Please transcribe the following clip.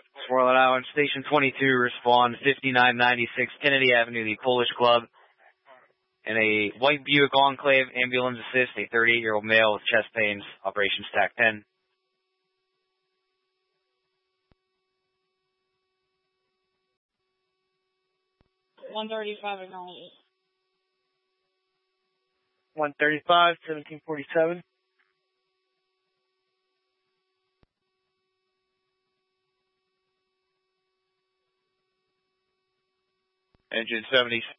Rhode Island, Station 22, respond 5996 Kennedy Avenue, the Polish Club. And a white Buick Enclave, ambulance assist, a 38-year-old male with chest pains, operations TAC 10. $135 acknowledges. 135, 1747. Engine 76